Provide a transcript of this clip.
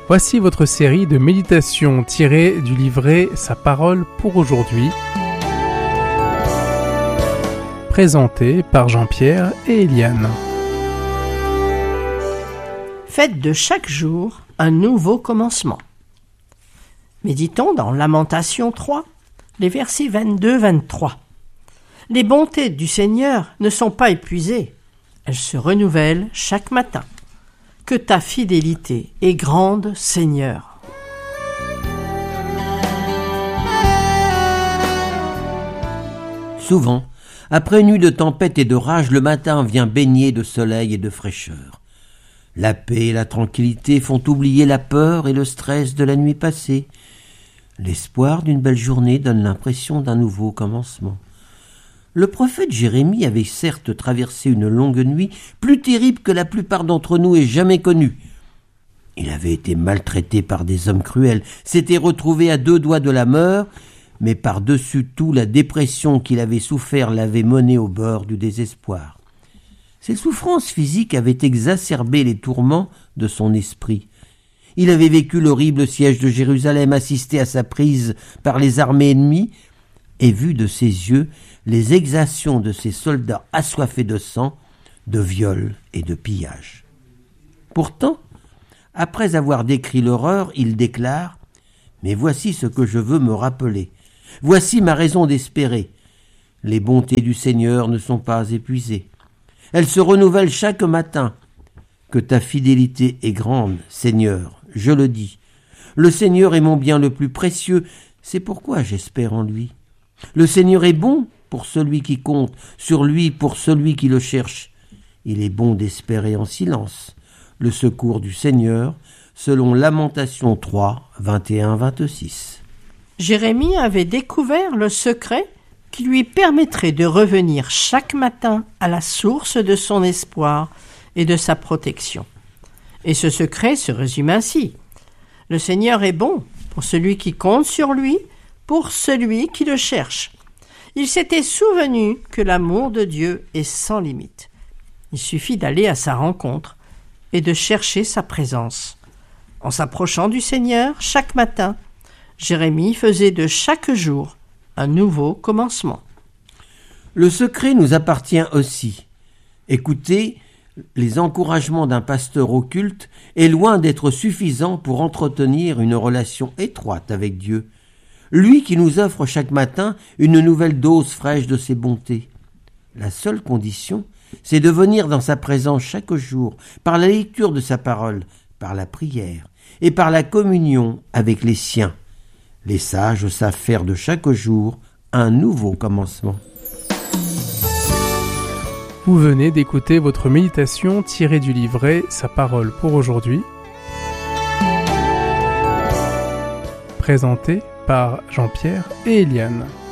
Voici votre série de méditations tirées du livret Sa parole pour aujourd'hui, présentée par Jean-Pierre et Eliane. Faites de chaque jour un nouveau commencement. Méditons dans Lamentations 3, les versets 22-23. Les bontés du Seigneur ne sont pas épuisées, elles se renouvellent chaque matin. Que ta fidélité est grande, Seigneur. Souvent, après une nuit de tempête et de rage, le matin vient baigner de soleil et de fraîcheur. La paix et la tranquillité font oublier la peur et le stress de la nuit passée. L'espoir d'une belle journée donne l'impression d'un nouveau commencement. Le prophète Jérémie avait certes traversé une longue nuit, plus terrible que la plupart d'entre nous aient jamais connue. Il avait été maltraité par des hommes cruels, s'était retrouvé à 2 doigts de la mort, mais par-dessus tout, la dépression qu'il avait souffert l'avait mené au bord du désespoir. Ses souffrances physiques avaient exacerbé les tourments de son esprit. Il avait vécu l'horrible siège de Jérusalem, assisté à sa prise par les armées ennemies, et vu de ses yeux les exactions de ces soldats assoiffés de sang, de viols et de pillages. Pourtant, après avoir décrit l'horreur, il déclare « Mais voici ce que je veux me rappeler. Voici ma raison d'espérer. Les bontés du Seigneur ne sont pas épuisées. Elles se renouvellent chaque matin. Que ta fidélité est grande, Seigneur, je le dis. Le Seigneur est mon bien le plus précieux, c'est pourquoi j'espère en lui. Le Seigneur est bon pour celui qui compte, sur lui pour celui qui le cherche. Il est bon d'espérer en silence le secours du Seigneur, selon Lamentations 3, 21-26. Jérémie avait découvert le secret qui lui permettrait de revenir chaque matin à la source de son espoir et de sa protection. Et ce secret se résume ainsi. Le Seigneur est bon pour celui qui compte sur lui, pour celui qui le cherche. Il s'était souvenu que l'amour de Dieu est sans limite. Il suffit d'aller à sa rencontre et de chercher sa présence. En s'approchant du Seigneur chaque matin, Jérémie faisait de chaque jour un nouveau commencement. Le secret nous appartient aussi. Écoutez, les encouragements d'un pasteur occulte est loin d'être suffisant pour entretenir une relation étroite avec Dieu. Lui qui nous offre chaque matin une nouvelle dose fraîche de ses bontés. La seule condition, c'est de venir dans sa présence chaque jour, par la lecture de sa parole, par la prière et par la communion avec les siens. Les sages savent faire de chaque jour un nouveau commencement. Vous venez d'écouter votre méditation tirée du livret Sa parole pour aujourd'hui, présentée par Jean-Pierre et Eliane.